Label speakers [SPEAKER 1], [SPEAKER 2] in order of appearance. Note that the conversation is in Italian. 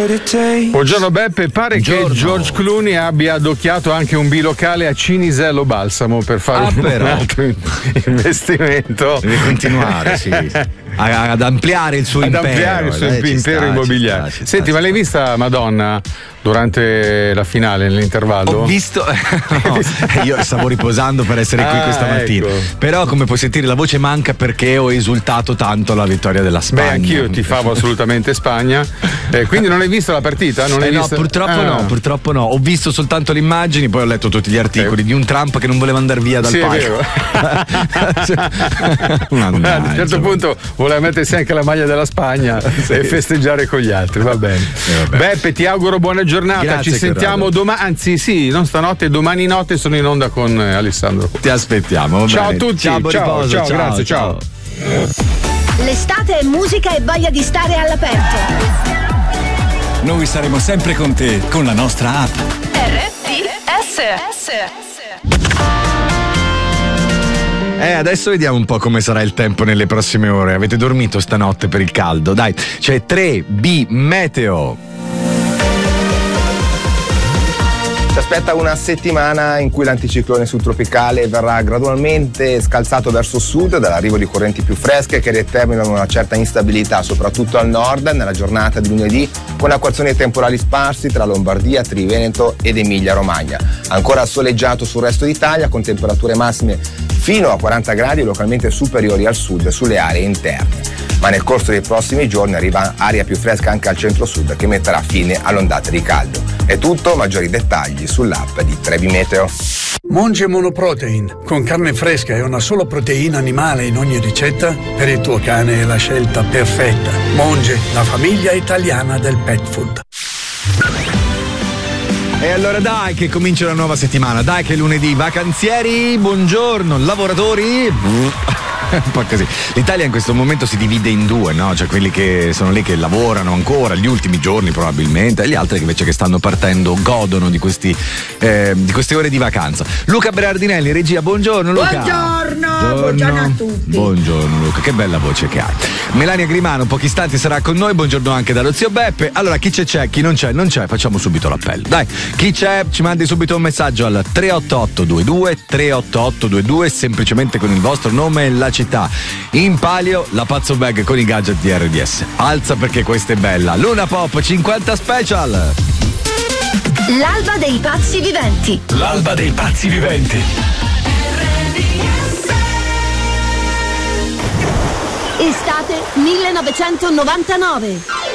[SPEAKER 1] Buongiorno Beppe, pare che George Clooney abbia adocchiato anche un bilocale a Cinisello Balsamo per fare un altro investimento.
[SPEAKER 2] Deve continuare, sì. Ad ampliare il suo impero.
[SPEAKER 1] Ampliare il suo impero immobiliare. Senti, ma l'hai vista Madonna durante la finale, nell'intervallo?
[SPEAKER 2] Ho visto. No, io stavo riposando per essere qui questa mattina.
[SPEAKER 1] Ecco.
[SPEAKER 2] Però, come puoi sentire, la voce manca perché ho esultato tanto alla vittoria della Spagna.
[SPEAKER 1] Beh, anch'io tifavo assolutamente Spagna. Quindi non hai visto la partita? Non hai visto?
[SPEAKER 2] Purtroppo no. Ho visto soltanto le immagini, poi ho letto tutti gli articoli di un Trump che non voleva andare via dal palco.
[SPEAKER 1] A un certo punto voleva mettersi anche la maglia della Spagna e festeggiare con gli altri. Va bene. Beppe, ti auguro buona giornata.
[SPEAKER 2] Grazie,
[SPEAKER 1] ci sentiamo domani, anzi sì, non stanotte, domani notte sono in onda con Alessandro.
[SPEAKER 2] Ti aspettiamo.
[SPEAKER 1] Ciao
[SPEAKER 2] bene.
[SPEAKER 1] a tutti.
[SPEAKER 2] Ciao,
[SPEAKER 1] Ciao, grazie, ciao.
[SPEAKER 3] L'estate è musica e voglia di stare all'aperto.
[SPEAKER 4] Noi saremo sempre con te con la nostra app.
[SPEAKER 3] RDS.
[SPEAKER 2] Adesso vediamo un po' come sarà il tempo nelle prossime ore. Avete dormito stanotte per il caldo? Dai, c'è 3B Meteo.
[SPEAKER 5] Ci aspetta una settimana in cui l'anticiclone subtropicale verrà gradualmente scalzato verso sud dall'arrivo di correnti più fresche che determinano una certa instabilità soprattutto al nord nella giornata di lunedì, con acquazzoni temporali sparsi tra Lombardia, Triveneto ed Emilia-Romagna. Ancora soleggiato sul resto d'Italia con temperature massime fino a 40 gradi e localmente superiori al sud sulle aree interne. Ma nel corso dei prossimi giorni arriva aria più fresca anche al centro-sud che metterà fine all'ondata di caldo. È tutto, maggiori dettagli sull'app di 3B Meteo.
[SPEAKER 6] Monge Monoprotein, con carne fresca e una sola proteina animale in ogni ricetta, per il tuo cane è la scelta perfetta. Monge, la famiglia italiana del pet food.
[SPEAKER 2] E allora dai che comincia la nuova settimana, dai che è lunedì, vacanzieri, buongiorno, lavoratori. Un po' così. L'Italia in questo momento si divide in due, no? Cioè quelli che sono lì che lavorano ancora gli ultimi giorni probabilmente, e gli altri che invece che stanno partendo godono di queste ore di vacanza. Luca Berardinelli, regia, buongiorno Luca.
[SPEAKER 7] Buongiorno a tutti.
[SPEAKER 2] Buongiorno Luca, che bella voce che hai. Melania Grimano, pochi istanti sarà con noi, buongiorno anche dallo zio Beppe. Allora chi c'è, chi non c'è, facciamo subito l'appello. Dai, chi c'è ci mandi subito un messaggio al 38822 semplicemente con il vostro nome e la città. In palio la Pazzo Bag con i gadget di RDS. Alza perché questa è bella. Luna Pop 50 Special.
[SPEAKER 3] L'alba dei pazzi viventi.
[SPEAKER 4] L'alba dei pazzi viventi.
[SPEAKER 3] Estate 1999.